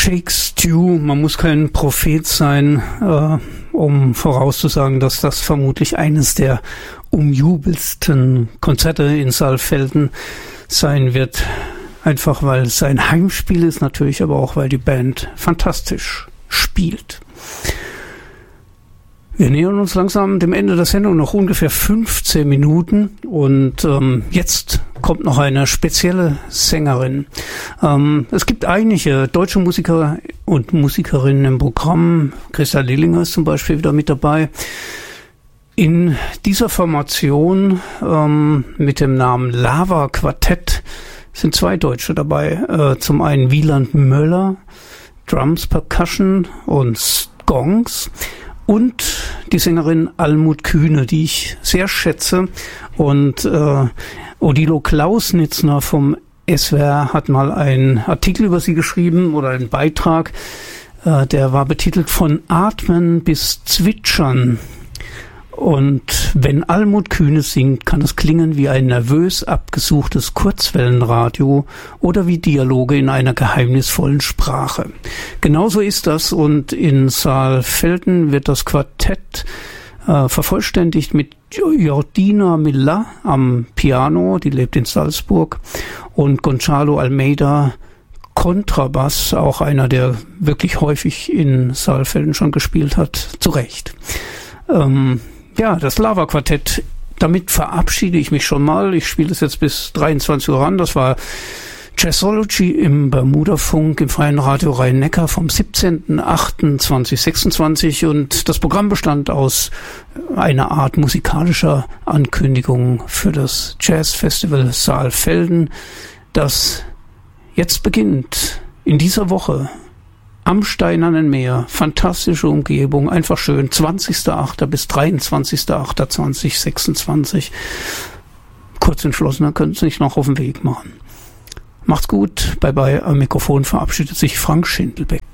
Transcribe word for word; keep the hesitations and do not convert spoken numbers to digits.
Shakes Stew. Man muss kein Prophet sein, äh, um vorauszusagen, dass das vermutlich eines der umjubelsten Konzerte in Saalfelden sein wird. Einfach weil es ein Heimspiel ist natürlich, aber auch weil die Band fantastisch spielt. Wir nähern uns langsam dem Ende der Sendung, noch ungefähr fünfzehn Minuten, und ähm, jetzt kommt noch eine spezielle Sängerin. Ähm, es gibt einige deutsche Musiker und Musikerinnen im Programm. Christa Lillinger ist zum Beispiel wieder mit dabei. In dieser Formation ähm, mit dem Namen Lava Quartett sind zwei Deutsche dabei. Äh, zum einen Wieland Möller, Drums, Percussion und Gongs. Und die Sängerin Almut Kühne, die ich sehr schätze. Und äh, Odilo Klausnitzner vom S W R hat mal einen Artikel über sie geschrieben oder einen Beitrag. Äh, der war betitelt Von Atmen bis Zwitschern. Und wenn Almut Kühne singt, kann es klingen wie ein nervös abgesuchtes Kurzwellenradio oder wie Dialoge in einer geheimnisvollen Sprache. Genauso ist das, und in Saalfelden wird das Quartett äh, vervollständigt mit Jordina Miller am Piano, die lebt in Salzburg, und Gonzalo Almeida Kontrabass, auch einer, der wirklich häufig in Saalfelden schon gespielt hat, zu Recht. Ähm, Ja, das Lava-Quartett, damit verabschiede ich mich schon mal. Ich spiele es jetzt bis dreiundzwanzig Uhr an. Das war Jazzology im Bermuda-Funk im Freien Radio Rhein-Neckar vom siebzehnten achten zweitausendsechsundzwanzig, und das Programm bestand aus einer Art musikalischer Ankündigung für das Jazzfestival Saalfelden, das jetzt beginnt in dieser Woche. Am Steinernen Meer, fantastische Umgebung, einfach schön, zwanzigster achter bis dreiundzwanzigster achter zweitausendsechsundzwanzig. Kurz entschlossener können Sie sich noch auf den Weg machen. Macht's gut, bye bye, am Mikrofon verabschiedet sich Frank Schindelbeck.